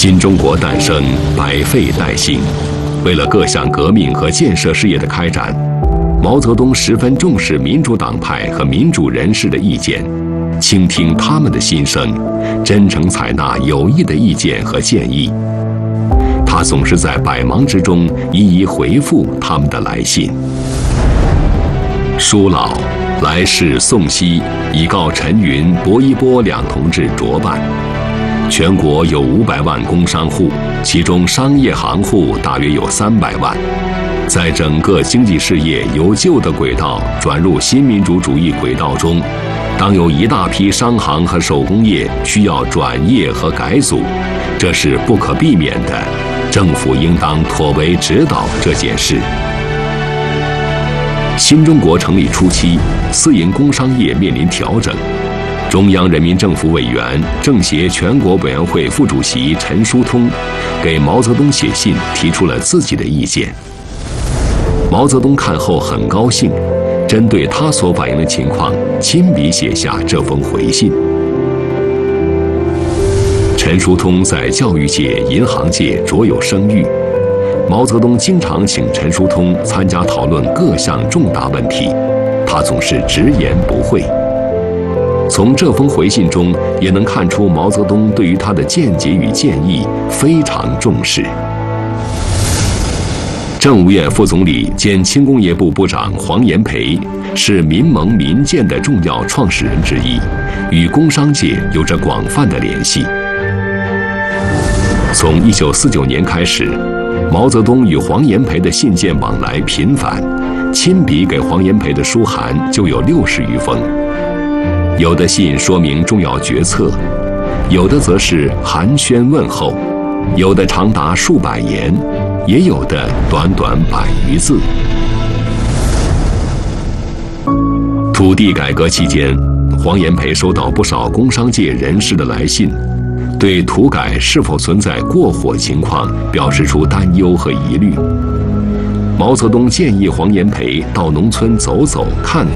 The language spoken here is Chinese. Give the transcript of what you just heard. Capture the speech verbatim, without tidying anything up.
新中国诞生，百废待兴。为了各项革命和建设事业的开展，毛泽东十分重视民主党派和民主人士的意见，倾听他们的心声，真诚采纳有益的意见和建议。他总是在百忙之中一一回复他们的来信。书老，来世宋熙，已告陈云、薄一波两同志着办。全国有五百万工商户，其中商业行户大约有三百万。在整个经济事业由旧的轨道转入新民主主义轨道中，当有一大批商行和手工业需要转业和改组，这是不可避免的。政府应当妥为指导这件事。新中国成立初期，私营工商业面临调整。中央人民政府委员、政协全国委员会副主席陈叔通给毛泽东写信，提出了自己的意见。毛泽东看后很高兴，针对他所反映的情况，亲笔写下这封回信。陈叔通在教育界、银行界卓有声誉，毛泽东经常请陈叔通参加讨论各项重大问题，他总是直言不讳。从这封回信中也能看出毛泽东对于他的见解与建议非常重视。政务院副总理兼轻工业部部长黄炎培是民盟民建的重要创始人之一，与工商界有着广泛的联系。从一九四九年开始，毛泽东与黄炎培的信件往来频繁，亲笔给黄炎培的书函就有六十余封。有的信说明重要决策，有的则是寒暄问候，有的长达数百言，也有的短短百余字。土地改革期间，黄炎培收到不少工商界人士的来信，对土改是否存在过火情况表示出担忧和疑虑。毛泽东建议黄炎培到农村走走看